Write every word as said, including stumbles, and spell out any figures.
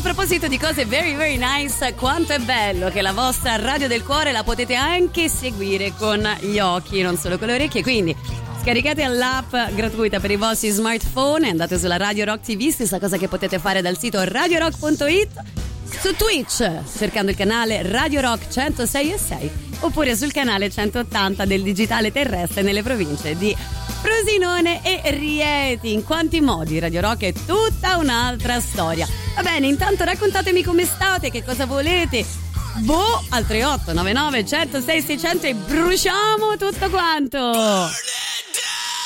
proposito di cose very very nice, quanto è bello che la vostra radio del cuore la potete anche seguire con gli occhi, non solo con le orecchie, quindi scaricate l'app gratuita per i vostri smartphone e andate sulla Radio Rock T V, stessa cosa che potete fare dal sito radio rock punto it, su Twitch cercando il canale Radio Rock centosei e sei oppure sul canale centottanta del digitale terrestre nelle province di Frosinone e Rieti. In quanti modi Radio Rock è tutta un'altra storia. Va bene, intanto raccontatemi come state, che cosa volete. Boh, al tre otto nove nove uno zero sei sei zero zero e bruciamo tutto quanto.